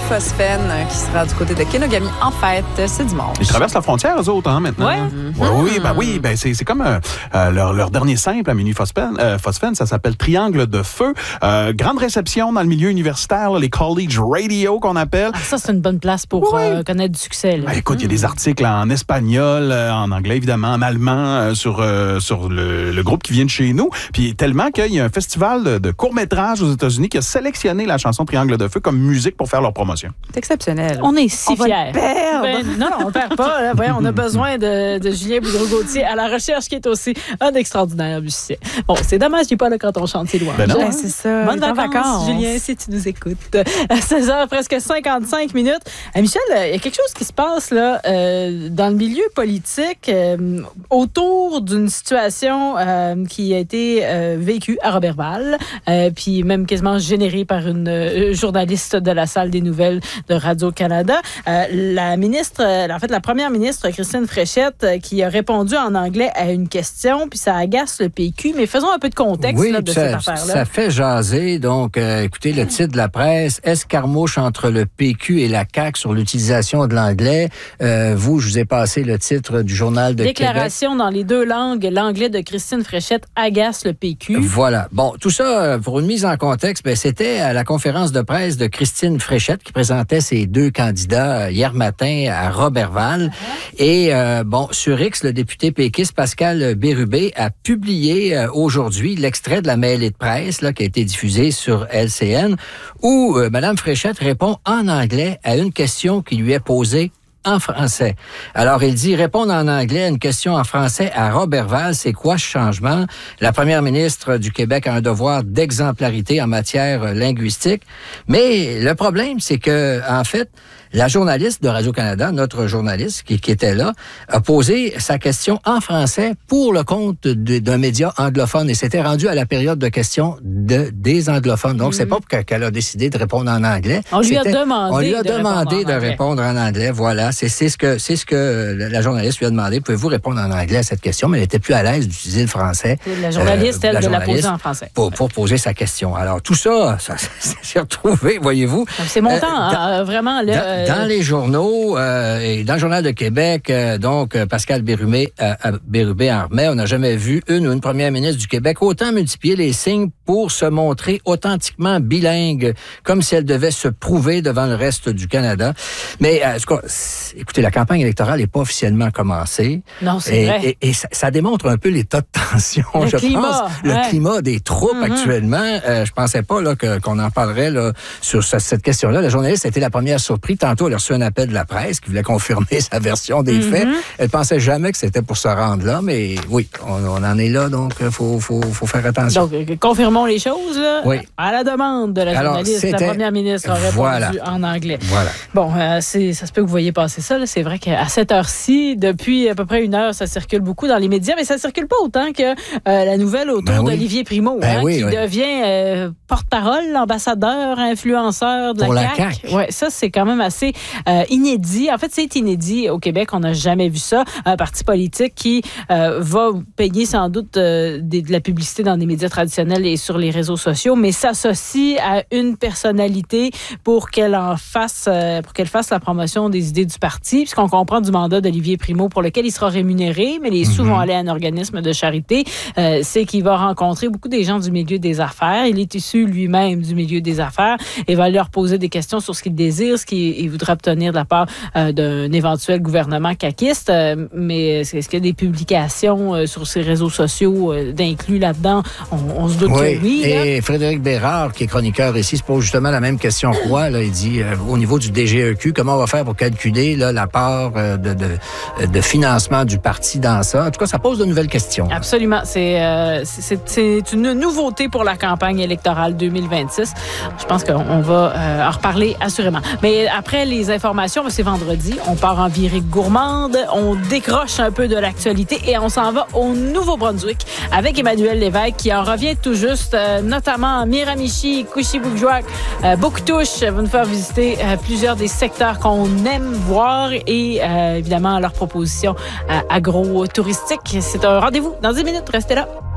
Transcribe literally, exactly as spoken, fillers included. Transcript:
Phosphène qui sera du côté de Kenogami en fête ce dimanche. Ils traversent la frontière, eux autres, hein, maintenant. Ouais. Mm-hmm. Ouais, oui, ben oui, ben c'est, c'est comme euh, euh, leur, leur dernier simple à Minuit Phosphène, euh, Phosphène, ça s'appelle Triangle de feu. Euh, grande réception dans le milieu universitaire, là, les college radio qu'on appelle. Ah, ça, c'est une bonne place pour oui. euh, connaître du succès. Ben, écoute, il mm. y a des articles en espagnol, euh, en anglais, évidemment, en allemand, euh, sur, euh, sur le, le groupe qui vient de chez nous. Puis tellement qu'il y a un festival de, de court-métrage aux États-Unis qui a sélectionné la chanson Triangle de feu comme musique pour faire leur promotion. C'est exceptionnel. On est si on fiers. Va le perdre. Ben, non, non, on perd pas. Là. Voyons, on a besoin de, de Julien Boudreau-Gauthier à la recherche, qui est aussi un extraordinaire musicien. Bon, c'est dommage qu'il n'est pas là quand on chante ses louanges. Ben non. Ben, c'est ça. Bonnes vacances, vacances, Julien, si tu nous écoutes. À seize heures, presque cinquante-cinq minutes. Euh, Michel, il y a quelque chose qui se passe là euh, dans le milieu politique euh, autour d'une situation euh, qui a été euh, vécue à Roberval, euh, puis même quasiment générée par une euh, journaliste de la salle des nouvelles de Radio-Canada. Euh, la ministre, euh, en fait, la première ministre, Christine Fréchette, euh, qui a répondu en anglais à une question, puis ça agace le P Q. Mais faisons un peu de contexte oui, là, de ça, cette affaire-là. Ça fait jaser. Donc, euh, écoutez, le titre de la presse, escarmouche entre le P Q et la C A Q sur l'utilisation de l'anglais. Euh, vous, je vous ai passé le titre du Journal de Québec. Déclaration dans les deux langues. L'anglais de Christine Fréchette agace le P Q. Voilà. Bon, tout ça, pour une mise en contexte, ben, c'était à la conférence de presse de Christine Fréchette qui présentait ses deux candidats hier matin à Roberval. Uh-huh. Et, euh, bon, sur X, le député péquiste Pascal Bérubé a publié euh, aujourd'hui l'extrait de la mêlée de presse là, qui a été diffusée sur L C N où euh, Mme Fréchette répond en anglais à une question qui lui est posée en français. Alors, il dit répondre en anglais à une question en français à Roberval, c'est quoi ce changement? La première ministre du Québec a un devoir d'exemplarité en matière linguistique. Mais le problème, c'est que, en fait, la journaliste de Radio-Canada, notre journaliste qui, qui était là, a posé sa question en français pour le compte de, d'un média anglophone et c'était rendu à la période de questions de, des anglophones. Donc, mm-hmm. c'est pas qu'elle a décidé de répondre en anglais. On lui c'était, a demandé, on lui a de, demandé répondre de répondre en anglais. Voilà, c'est, c'est, ce que, c'est ce que la journaliste lui a demandé. Pouvez-vous répondre en anglais à cette question? Mais elle n'était plus à l'aise d'utiliser le français. La journaliste, euh, elle, la de journaliste, la poser en français. Pour, pour poser sa question. Alors, tout ça, ça, ça s'est retrouvé, voyez-vous. C'est montant, euh, dans, hein, vraiment. Là, dans, dans les journaux, Euh, et dans le Journal de Québec, euh, donc, euh, Pascal Bérubé, euh, Bérubé en remet. On n'a jamais vu une ou une première ministre du Québec autant multiplier les signes pour se montrer authentiquement bilingue, comme si elle devait se prouver devant le reste du Canada. Mais, euh, en tout cas, écoutez, la campagne électorale n'est pas officiellement commencée. Non, c'est et, vrai. Et, et ça, ça démontre un peu l'état de tension, le je climat, pense. Le ouais. climat des troupes mm-hmm. actuellement. Euh, je pensais pas là, que, qu'on en parlerait là, sur ce, cette question-là. La journaliste a été la première surprise. Tantôt, elle a reçu un appel de la presse qui voulait confirmer sa version des mm-hmm. faits. Elle pensait jamais que c'était pour se rendre là, mais oui, on, on en est là, donc il faut, faut, faut faire attention. Donc, confirmons les choses, là. Oui. À la demande de la Alors, journaliste, c'était... la première ministre a répondu voilà. en anglais. Voilà. Bon, euh, c'est, ça se peut que vous voyez passer ça. Là. C'est vrai qu'à cette heure-ci, depuis à peu près une heure, ça circule beaucoup dans les médias, mais ça circule pas autant que euh, la nouvelle autour ben oui. d'Olivier Primo, ben hein, oui, qui oui. devient euh, porte-parole, ambassadeur, influenceur de Pour la la C A Q. C A Q. Ouais, ça, c'est quand même assez euh, inédit. En fait, c'est inédit au Québec. On n'a jamais vu ça. Un parti politique qui euh, va payer sans doute euh, des, de la publicité dans des médias traditionnels et sur les réseaux sociaux, mais s'associe à une personnalité pour qu'elle en fasse, euh, pour qu'elle fasse la promotion des idées du parti, puisqu'on comprend du mandat d'Olivier Primo pour lequel il sera rémunéré, mais les sous mm-hmm. vont aller à un organisme de charité. Euh, c'est qu'il va rencontrer beaucoup des gens du milieu des affaires. Il est issu lui-même du milieu des affaires et va leur poser des questions sur ce qu'il désire, ce qu'il voudrait obtenir de la part euh, d'un éventuel gouvernement caquiste. Euh, mais est-ce qu'il y a des publications euh, sur ces réseaux sociaux euh, d'inclus là-dedans? On, on se doute oui. que oui. Et là. Frédéric Bérard, qui est chroniqueur ici, se pose justement la même question que moi. Là, il dit, euh, au niveau du D G E Q, comment on va faire pour calculer là, la part euh, de, de, de financement du parti dans ça? En tout cas, ça pose de nouvelles questions. Absolument. C'est, euh, c'est, c'est une nouveauté pour la campagne électorale deux mille vingt-six. Je pense qu'on va euh, en reparler assurément. Mais après les informations, c'est vendredi. On part en virée gourmande. On décroche un peu de l'actualité et on s'en va au Nouveau-Brunswick avec Emmanuel Lévesque qui en revient tout juste, euh, notamment Miramichi, Couchibougouac, euh, Bouctouche va nous faire visiter euh, plusieurs des secteurs qu'on aime voir et euh, évidemment leurs propositions euh, agro-touristiques. C'est un rendez-vous dans dix minutes. Restez là.